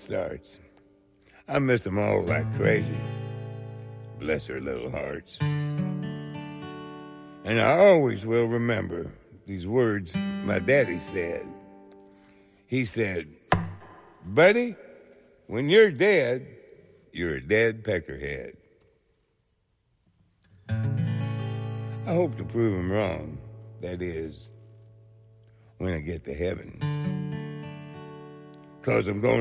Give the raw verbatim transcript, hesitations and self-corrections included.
starts. I miss them all like crazy. Bless their little hearts. And I always will remember these words my daddy said. He said, buddy, when you're dead, you're a dead peckerhead. I hope to prove him wrong. That is, when I get to heaven. 'Cause I'm going